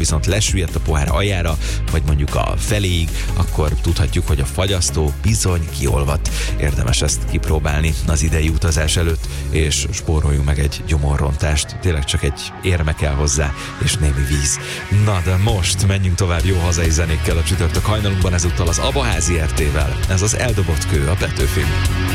viszont lesüllyedt a pohár aljára, vagy mondjuk a feléig, akkor tudhatjuk, hogy a fagyasztó bizony kiolvadt. Érdemes ezt kipróbálni az idei utazás előtt, és spóroljunk meg egy gyomorrontást. Tényleg csak egy érme kell hozzá, és némi víz. Na de most menjünk tovább jó hazai zenékkel a csütörtök hajnalunkban, ezúttal az Abaházi RT-vel. Ez az Eldobott kő a Petőfin.